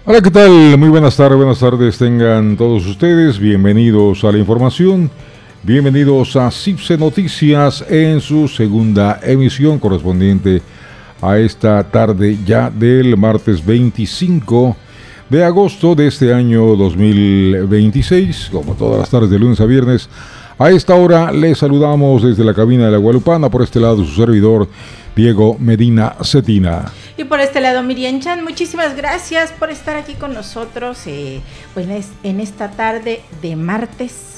Hola, ¿qué tal? Muy buenas tardes tengan todos ustedes. Bienvenidos a la información. Bienvenidos a CIPSE Noticias en su segunda emisión correspondiente a esta tarde ya del martes 25 de agosto de este año 2026. Como todas las tardes de lunes a viernes, a esta hora les saludamos desde la cabina de la Guadalupana. Por este lado su servidor Diego Medina Cetina. Y por este lado, Miriam Chan, muchísimas gracias por estar aquí con nosotros pues en esta tarde de martes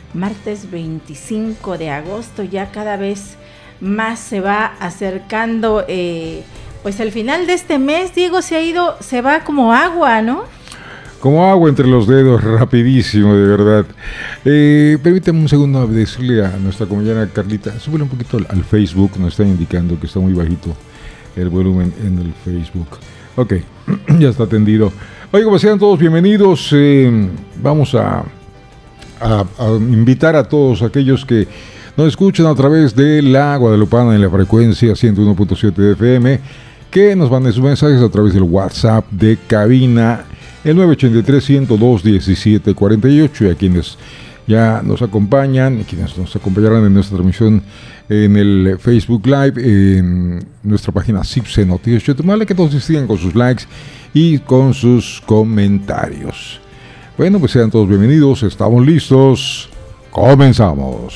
25 de agosto. Ya cada vez más se va acercando pues el final de este mes. Diego, se va como agua, ¿no? Como agua entre los dedos, rapidísimo, de verdad. Permítame un segundo decirle a nuestra compañera Carlita, súbele un poquito al Facebook, nos está indicando que está muy bajito el volumen en el Facebook. Ok, ya está atendido. Oiga, pues sean todos bienvenidos. Vamos a invitar a todos aquellos que nos escuchan a través de la Guadalupana en la frecuencia 101.7 de FM, que nos manden sus mensajes a través del WhatsApp de cabina, el 983-102-1748, y a quienes ya nos acompañan, quienes nos acompañarán en nuestra transmisión en el Facebook Live, en nuestra página CIPSE Noticias Chetumal, que todos sigan con sus likes y con sus comentarios. Bueno, pues sean todos bienvenidos, estamos listos, comenzamos.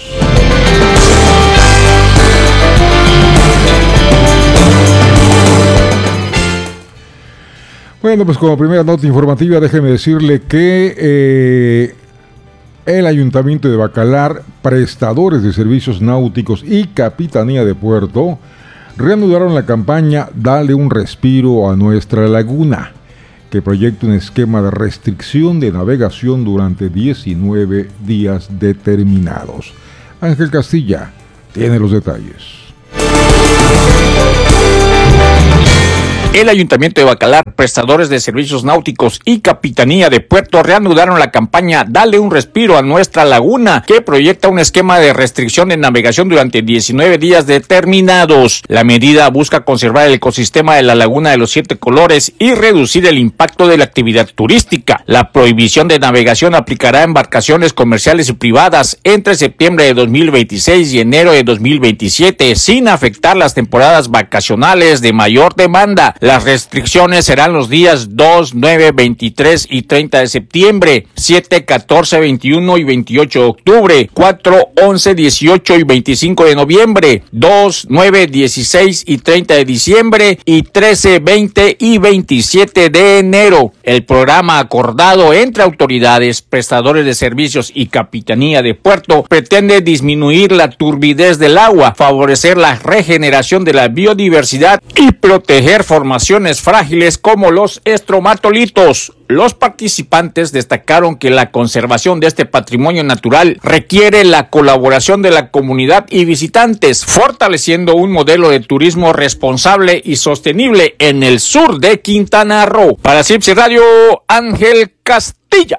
Bueno, pues como primera nota informativa, déjeme decirle que el Ayuntamiento de Bacalar, prestadores de servicios náuticos y Capitanía de Puerto reanudaron la campaña Dale un respiro a nuestra laguna, que proyecta un esquema de restricción de navegación durante 19 días determinados. Ángel Castilla tiene los detalles. El Ayuntamiento de Bacalar, prestadores de servicios náuticos y Capitanía de Puerto reanudaron la campaña Dale un respiro a nuestra laguna, que proyecta un esquema de restricción de navegación durante 19 días determinados. La medida busca conservar el ecosistema de la Laguna de los Siete Colores y reducir el impacto de la actividad turística. La prohibición de navegación aplicará a embarcaciones comerciales y privadas entre septiembre de 2026 y enero de 2027, sin afectar las temporadas vacacionales de mayor demanda. Las restricciones serán los días 2, 9, 23 y 30 de septiembre, 7, 14, 21 y 28 de octubre, 4, 11, 18 y 25 de noviembre, 2, 9, 16 y 30 de diciembre y 13, 20 y 27 de enero. El programa acordado entre autoridades, prestadores de servicios y Capitanía de Puerto pretende disminuir la turbidez del agua, favorecer la regeneración de la biodiversidad y proteger formaciones frágiles como los estromatolitos. Los participantes destacaron que la conservación de este patrimonio natural requiere la colaboración de la comunidad y visitantes, fortaleciendo un modelo de turismo responsable y sostenible en el sur de Quintana Roo. Para CIPSE Radio, Ángel Castilla.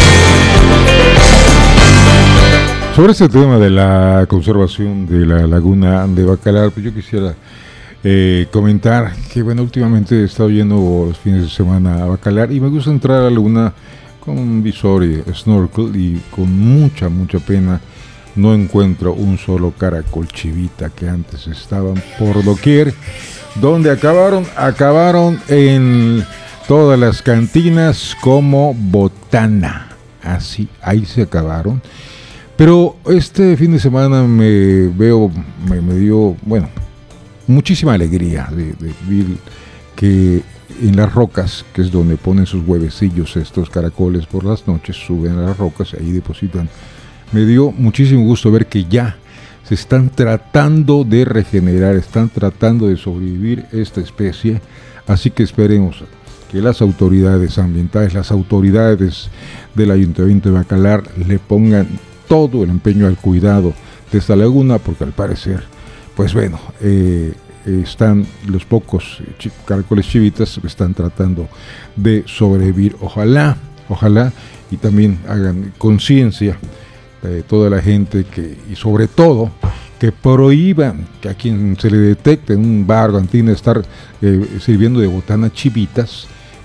Sobre este tema de la conservación de la laguna de Bacalar, pues yo quisiera comentar que, bueno, últimamente he estado yendo los fines de semana a Bacalar y me gusta entrar a la laguna con un visor y snorkel, y con mucha pena no encuentro un solo caracol chivita, que antes estaban por doquier. Donde acabaron en todas las cantinas como botana, así, ahí se acabaron. Pero este fin de semana me dio, bueno, muchísima alegría de ver que en las rocas, que es donde ponen sus huevecillos estos caracoles por las noches, suben a las rocas y ahí depositan. Me dio muchísimo gusto ver que ya se están tratando de regenerar, están tratando de sobrevivir esta especie, así que esperemos que las autoridades ambientales, las autoridades del Ayuntamiento de Bacalar le pongan todo el empeño al cuidado de esta laguna, porque al parecer, pues bueno, están los pocos caracoles chivitas, están tratando de sobrevivir. Ojalá, y también hagan conciencia de toda la gente, y sobre todo que prohíban que a quien se le detecte en un bar o cantina estar sirviendo de botana chivitas,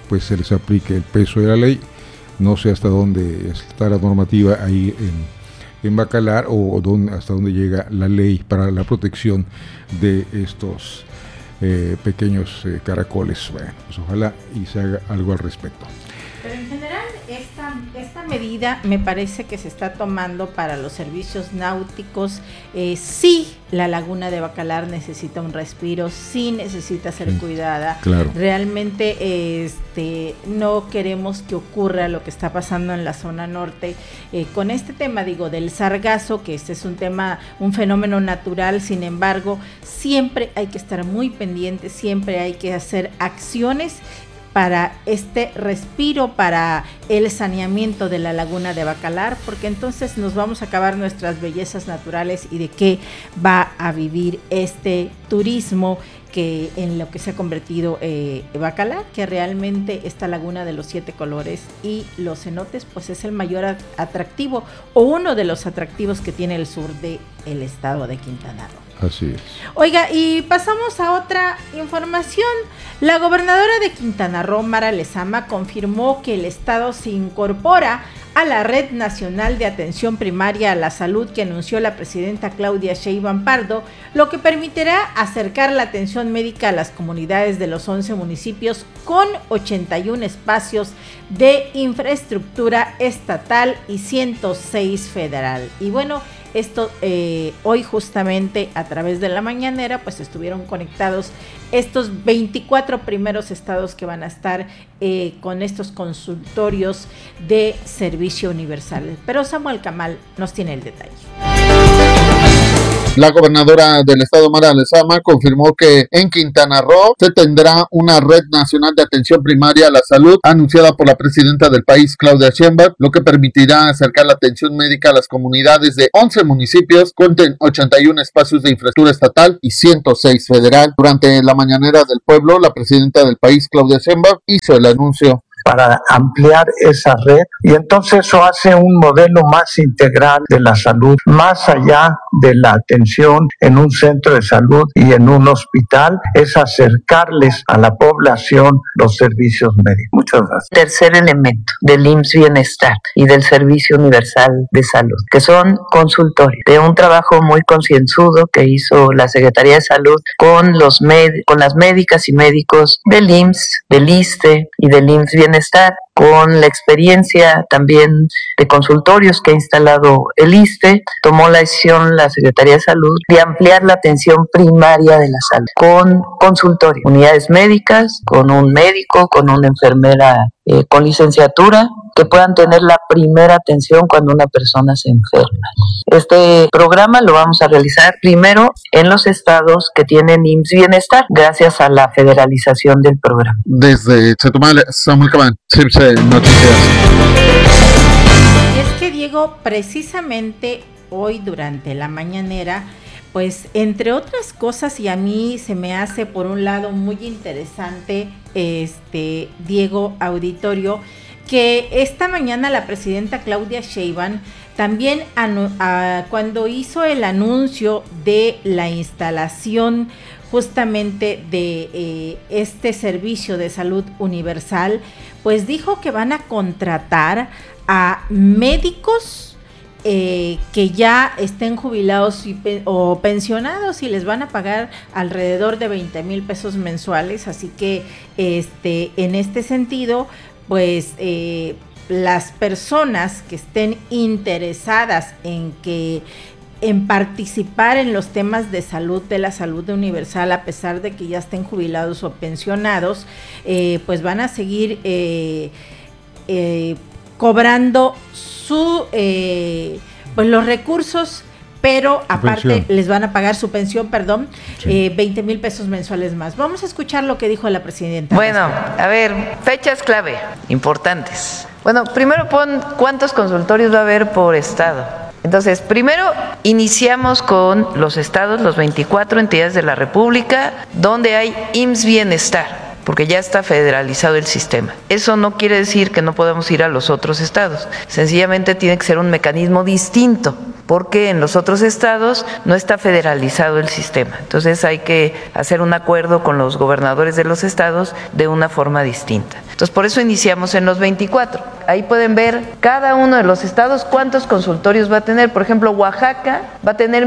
pues se les aplique el peso de la ley. No sé hasta dónde está la normativa ahí en Bacalar o hasta dónde llega la ley para la protección de estos pequeños caracoles. Bueno, pues ojalá y se haga algo al respecto. Pero en general esta medida me parece que se está tomando para los servicios náuticos. Sí, la laguna de Bacalar necesita un respiro, sí necesita ser cuidada. Claro. Realmente no queremos que ocurra lo que está pasando en la zona norte con este tema, del sargazo, que este es un fenómeno natural. Sin embargo, siempre hay que estar muy pendientes, siempre hay que hacer acciones para este respiro, para el saneamiento de la laguna de Bacalar, porque entonces nos vamos a acabar nuestras bellezas naturales y de qué va a vivir este turismo que en lo que se ha convertido Bacalar, que realmente esta laguna de los 7 colores y los cenotes pues es el mayor atractivo o uno de los atractivos que tiene el sur del estado de Quintana Roo. Así es. Oiga, y pasamos a otra información. La gobernadora de Quintana Roo, Mara Lezama, confirmó que el estado se incorpora a la Red Nacional de Atención Primaria a la Salud que anunció la presidenta Claudia Sheinbaum Pardo, lo que permitirá acercar la atención médica a las comunidades de los 11 municipios con 81 espacios de infraestructura estatal y 106 federal. Y bueno, esto hoy justamente a través de la mañanera pues estuvieron conectados estos 24 primeros estados que van a estar con estos consultorios de servicio universal. Pero Samuel Camal nos tiene el detalle. La gobernadora del estado, Mara Lezama, confirmó que en Quintana Roo se tendrá una red nacional de atención primaria a la salud anunciada por la presidenta del país, Claudia Sheinbaum, lo que permitirá acercar la atención médica a las comunidades de 11 municipios, con 81 espacios de infraestructura estatal y 106 federal. Durante la mañanera del pueblo, la presidenta del país, Claudia Sheinbaum, hizo el anuncio para ampliar esa red, y entonces eso hace un modelo más integral de la salud, más allá de la atención en un centro de salud y en un hospital, es acercarles a la población los servicios médicos. Muchas gracias. Tercer elemento del IMSS Bienestar y del Servicio Universal de Salud, que son consultorios, de un trabajo muy concienzudo que hizo la Secretaría de Salud con las médicas y médicos del IMSS, del ISSSTE y del IMSS Bienestar, con la experiencia también de consultorios que ha instalado el ISSSTE. Tomó la decisión la Secretaría de Salud de ampliar la atención primaria de la salud con consultorios, unidades médicas, con un médico, con una enfermera con licenciatura, que puedan tener la primera atención cuando una persona se enferma. Este programa lo vamos a realizar primero en los estados que tienen IMSS Bienestar, gracias a la federalización del programa. Desde Chetumal, Samuel Cabán, CIPSE Noticias. Y es que, Diego, precisamente hoy durante la mañanera, pues entre otras cosas, y a mí se me hace por un lado muy interesante, Diego, auditorio, que esta mañana la presidenta Claudia Sheinbaum también cuando hizo el anuncio de la instalación justamente de este servicio de salud universal, pues dijo que van a contratar a médicos que ya estén jubilados o pensionados, y les van a pagar alrededor de 20,000 pesos mensuales. Así que en este sentido, pues las personas que estén interesadas en participar en los temas de salud, de la salud universal, a pesar de que ya estén jubilados o pensionados, pues van a seguir cobrando pues los recursos, pero aparte les van a pagar su pensión, 20,000 pesos mensuales más. Vamos a escuchar lo que dijo la presidenta. Bueno, a ver, fechas clave, importantes. Bueno, primero pon cuántos consultorios va a haber por estado. Entonces, primero iniciamos con los estados, los 24 entidades de la República, donde hay IMSS Bienestar, porque ya está federalizado el sistema. Eso no quiere decir que no podamos ir a los otros estados. Sencillamente tiene que ser un mecanismo distinto, porque en los otros estados no está federalizado el sistema. Entonces hay que hacer un acuerdo con los gobernadores de los estados de una forma distinta. Entonces por eso iniciamos en los 24. Ahí pueden ver cada uno de los estados cuántos consultorios va a tener. Por ejemplo, Oaxaca va a tener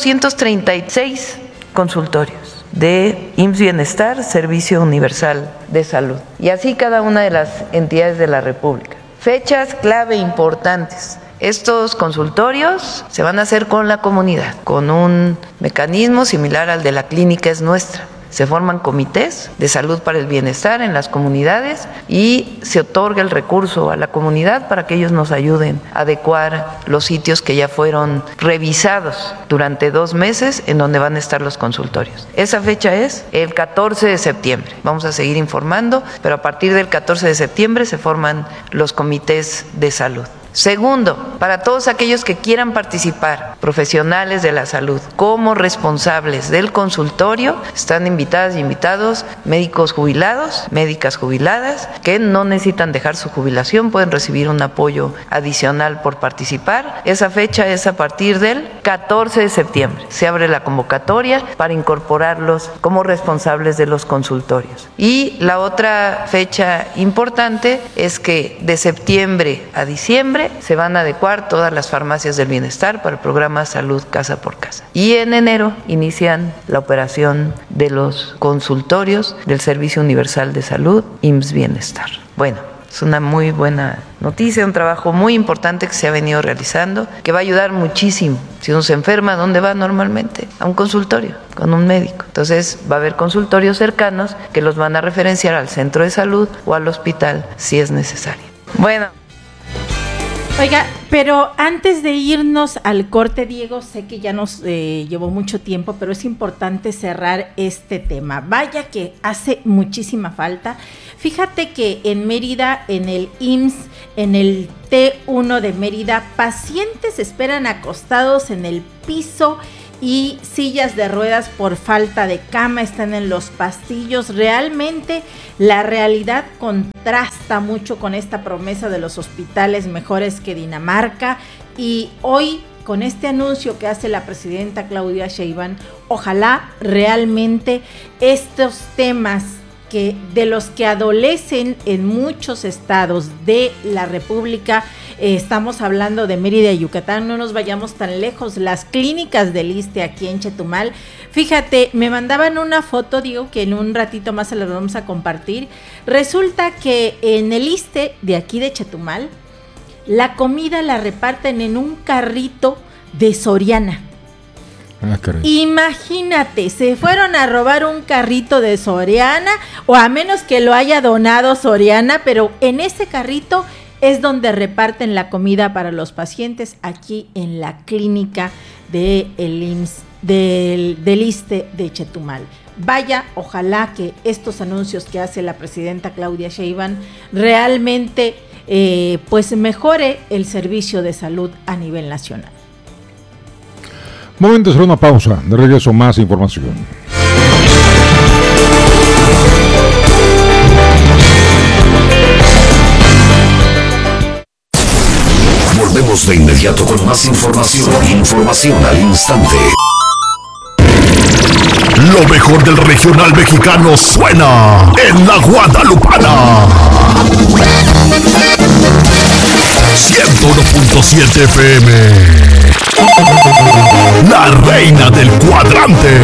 1,236 consultorios de IMSS Bienestar, Servicio Universal de Salud. Y así cada una de las entidades de la República. Fechas clave importantes. Estos consultorios se van a hacer con la comunidad, con un mecanismo similar al de la Clínica Es Nuestra. Se forman comités de salud para el bienestar en las comunidades y se otorga el recurso a la comunidad para que ellos nos ayuden a adecuar los sitios que ya fueron revisados durante 2 meses en donde van a estar los consultorios. Esa fecha es el 14 de septiembre. Vamos a seguir informando, pero a partir del 14 de septiembre se forman los comités de salud. Segundo, para todos aquellos que quieran participar, profesionales de la salud, como responsables del consultorio, están invitadas y invitados médicos jubilados, médicas jubiladas, que no necesitan dejar su jubilación, pueden recibir un apoyo adicional por participar. Esa fecha es a partir del 14 de septiembre. Se abre la convocatoria para incorporarlos como responsables de los consultorios. Y la otra fecha importante es que de septiembre a diciembre se van a adecuar todas las farmacias del bienestar para el programa Salud Casa por Casa. Y en enero inician la operación de los consultorios del Servicio Universal de Salud, IMSS Bienestar. Bueno, es una muy buena noticia, un trabajo muy importante que se ha venido realizando, que va a ayudar muchísimo. Si uno se enferma, ¿dónde va normalmente? A un consultorio, con un médico. Entonces va a haber consultorios cercanos que los van a referenciar al centro de salud o al hospital si es necesario. Bueno. Oiga, pero antes de irnos al corte, Diego, sé que ya nos llevó mucho tiempo, pero es importante cerrar este tema. Vaya que hace muchísima falta. Fíjate que en Mérida, en el IMSS, en el T1 de Mérida, pacientes esperan acostados en el piso y sillas de ruedas por falta de cama, están en los pasillos. Realmente la realidad contrasta mucho con esta promesa de los hospitales mejores que Dinamarca, y hoy con este anuncio que hace la presidenta Claudia Sheinbaum, ojalá realmente estos temas de los que adolecen en muchos estados de la República, estamos hablando de Mérida y Yucatán, no nos vayamos tan lejos, las clínicas del ISSSTE aquí en Chetumal. Fíjate, me mandaban una foto, digo que en un ratito más se las vamos a compartir. Resulta que en el ISSSTE de aquí de Chetumal, la comida la reparten en un carrito de Soriana. Imagínate, se fueron a robar un carrito de Soriana, o a menos que lo haya donado Soriana, pero en ese carrito es donde reparten la comida para los pacientes aquí en la clínica del IMSS, del ISSSTE de Chetumal. Vaya, ojalá que estos anuncios que hace la presidenta Claudia Sheinbaum realmente pues mejore el servicio de salud a nivel nacional. Momento de hacer una pausa, de regreso más información. Volvemos de inmediato con más información. Información al instante. Lo mejor del regional mexicano suena en La Guadalupana. 101.7 FM. La reina del cuadrante.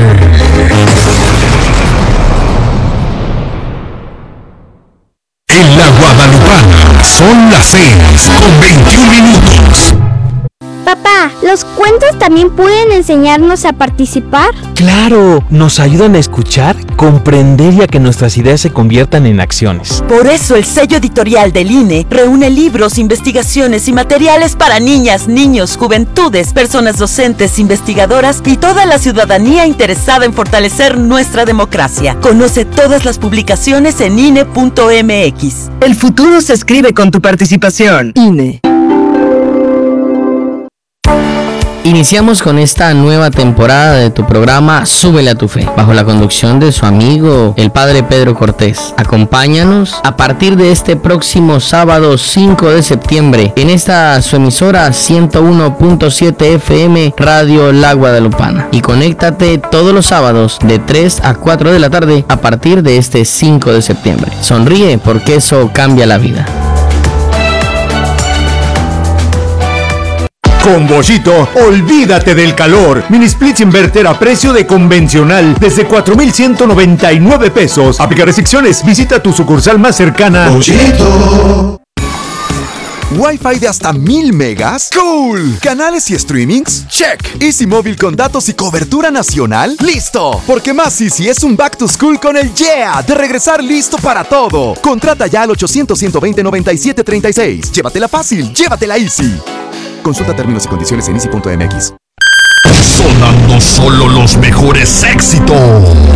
En La Guadalupana son las 6:21. Papá, ¿los cuentos también pueden enseñarnos a participar? ¡Claro! Nos ayudan a escuchar, comprender y a que nuestras ideas se conviertan en acciones. Por eso el sello editorial del INE reúne libros, investigaciones y materiales para niñas, niños, juventudes, personas docentes, investigadoras y toda la ciudadanía interesada en fortalecer nuestra democracia. Conoce todas las publicaciones en INE.mx. El futuro se escribe con tu participación. INE. Iniciamos con esta nueva temporada de tu programa Súbele a tu Fe, bajo la conducción de su amigo, el Padre Pedro Cortés. Acompáñanos a partir de este próximo sábado 5 de septiembre en esta su emisora 101.7 FM Radio La Guadalupana. Y conéctate todos los sábados de 3 a 4 de la tarde a partir de este 5 de septiembre. Sonríe porque eso cambia la vida. Con Boschito, olvídate del calor. Mini splits inverter a precio de convencional desde 4,199 pesos. Aplica restricciones. Visita tu sucursal más cercana. Boschito. Wi-Fi de hasta 1000 megas. ¡Cool! ¿Canales y streamings? ¡Check! ¿Easy Móvil con datos y cobertura nacional? ¡Listo! Porque más Easy es un back to school con el Yeah de regresar listo para todo. Contrata ya al 800-120-9736. Llévatela fácil, llévatela Easy. Consulta términos y condiciones en easy.mx. Sonando solo los mejores éxitos.